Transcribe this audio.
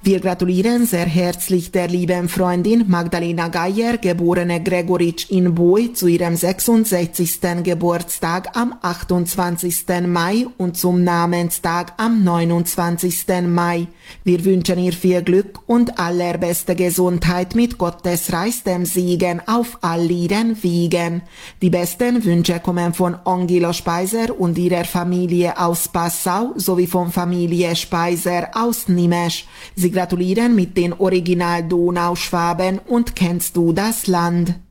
Wir gratulieren sehr herzlich der lieben Freundin Magdalena Geier, geborene Gregoritsch in Boy, zu ihrem 66. Geburtstag am 28. Mai und zum Namenstag am 29. Mai. Wir wünschen ihr viel Glück und allerbeste Gesundheit mit Gottes reichstem Segen auf all ihren Wegen. Die besten Wünsche kommen von Angela Speiser und ihrer Familie aus Passau sowie von Familie Speiser aus Nimesch. Sie gratulieren mit den Original Donauschwaben und Kennst du das Land?